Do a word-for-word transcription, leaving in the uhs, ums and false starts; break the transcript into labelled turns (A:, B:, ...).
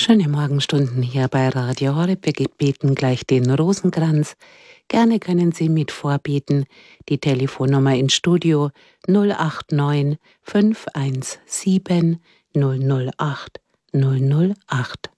A: Schöne Morgenstunden hier bei Radio Horeb. Wir beten gleich den Rosenkranz. Gerne können Sie mit vorbeten. Die Telefonnummer ins Studio null acht neun fünf eins sieben null null acht null null acht.